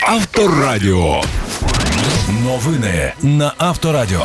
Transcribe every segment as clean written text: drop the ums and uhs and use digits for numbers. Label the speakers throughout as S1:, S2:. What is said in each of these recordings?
S1: Авторадіо. Новини на Авторадіо.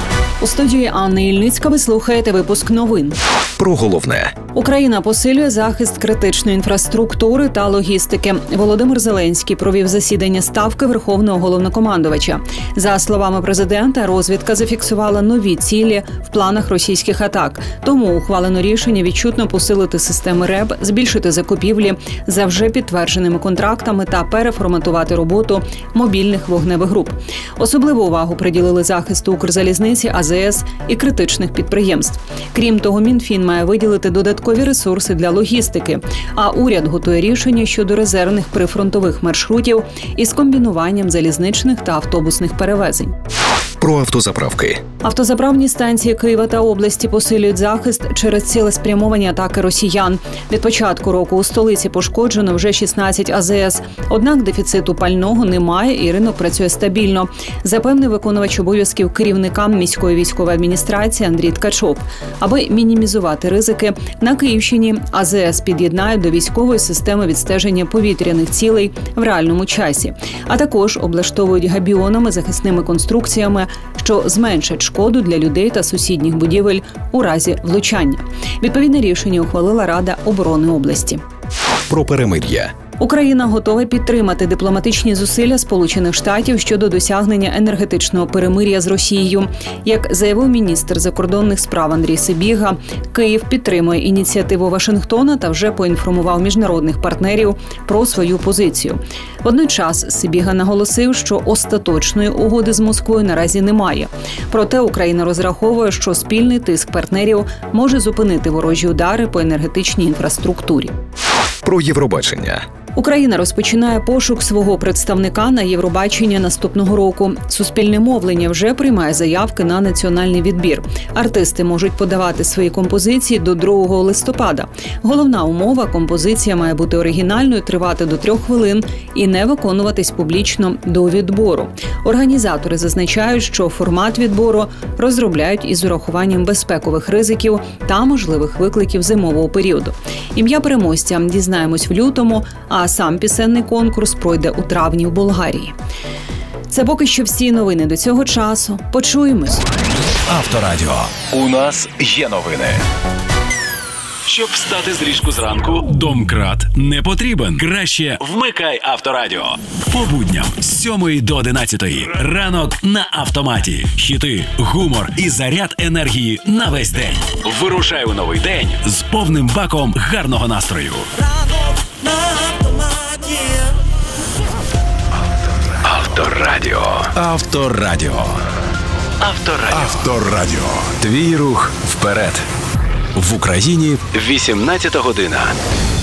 S2: У студії Анни Ільницька ви слухаєте випуск новин.
S3: Про головне.
S2: Україна посилює захист критичної інфраструктури та логістики. Володимир Зеленський провів засідання Ставки Верховного Головнокомандувача. За словами президента, розвідка зафіксувала нові цілі в планах російських атак. Тому ухвалено рішення відчутно посилити системи РЕБ, збільшити закупівлі за вже підтвердженими контрактами та переформатувати роботу мобільних вогневих груп. Особливу увагу приділили захисту Укрзалізниці, АЗС і критичних підприємств. Крім того, Мінфін має виділити додаткові ресурси для логістики, а уряд готує рішення щодо резервних прифронтових маршрутів із комбінуванням залізничних та автобусних перевезень.
S3: Про автозаправки.
S2: Автозаправні станції Києва та області посилюють захист через цілеспрямовані атаки росіян. Від початку року у столиці пошкоджено вже 16 АЗС. Однак дефіциту пального немає і ринок працює стабільно, запевнив виконувач обов'язків керівника міської військової адміністрації Андрій Ткачов. Аби мінімізувати ризики, на Київщині АЗС під'єднають до військової системи відстеження повітряних цілей в реальному часі. А також облаштовують габіонами, захисними конструкціями, що зменшать шкоду для людей та сусідніх будівель у разі влучання. Відповідне рішення ухвалила Рада оборони області.
S3: Про перемир'я.
S2: Україна готова підтримати дипломатичні зусилля Сполучених Штатів щодо досягнення енергетичного перемир'я з Росією. Як заявив міністр закордонних справ Андрій Сибіга, Київ підтримує ініціативу Вашингтона та вже поінформував міжнародних партнерів про свою позицію. Водночас Сибіга наголосив, що остаточної угоди з Москвою наразі немає. Проте Україна розраховує, що спільний тиск партнерів може зупинити ворожі удари по енергетичній інфраструктурі.
S3: Про Євробачення.
S2: Україна розпочинає пошук свого представника на Євробачення наступного року. Суспільне мовлення вже приймає заявки на національний відбір. Артисти можуть подавати свої композиції до 2 листопада. Головна умова – композиція має бути оригінальною, тривати до 3 хвилин і не виконуватись публічно до відбору. Організатори зазначають, що формат відбору розробляють із урахуванням безпекових ризиків та можливих викликів зимового періоду. Ім'я переможця дізнаємось в лютому, а сам пісенний конкурс пройде у травні в Болгарії. Це поки що всі новини до цього часу. Почуємось.
S1: Авторадіо. У нас є новини.
S4: Щоб встати з ліжку зранку, домкрат не потрібен. Краще вмикай Авторадіо. По будням з 7 до 11. Ранок на автоматі. Хіти, гумор і заряд енергії на весь день. Вирушай у новий день з повним баком гарного настрою.
S5: Ранок на автоматі.
S4: Авторадіо.
S1: Авторадіо.
S4: Авторадіо.
S1: Авторадіо.
S3: Твій рух вперед. В Україні
S4: 18 година.